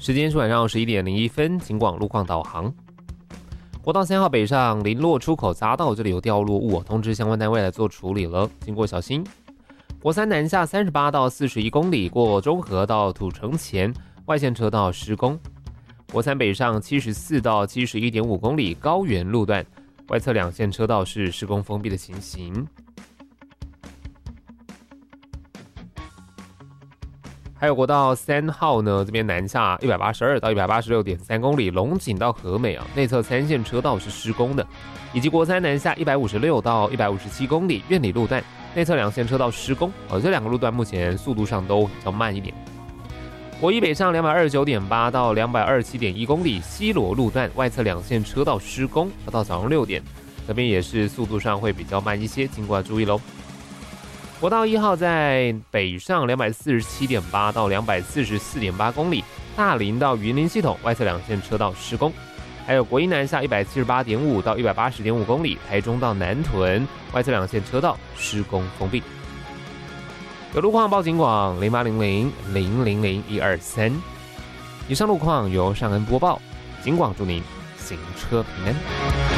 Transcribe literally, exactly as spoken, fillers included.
时间是晚上十一点零一分，警广路况导航。国道三号北上林落出口匝道，这里有掉落物，通知相关单位来做处理了，经过小心。国三南下三十八到四十一公里，过中和到土城前外线车道施工。国三北上七十四到七十一点五公里，高原路段外侧两线车道是施工封闭的情形。还有国道三号呢，这边南下一百八十二到一百八十六点三公里，龙井到和美啊，内侧三线车道是施工的，以及国三南下一百五十六到一百五十七公里，苑里路段内侧两线车道施工，哦，这两个路段目前速度上都比较慢一点。国一北上两百二十九点八到两百二十七点一公里，西螺路段外侧两线车道施工，到早上六点，这边也是速度上会比较慢一些，请各位注意喽。国道一号在北上两百四十七点八到两百四十四点八公里，大林到云林系统外侧两线车道施工，还有国一南下一百七十八点五到一百八十点五公里，台中到南屯外侧两线车道施工封闭。有路况报警广零八零零零零零一二三，以上路况由尚恩播报，警广祝您行车平安。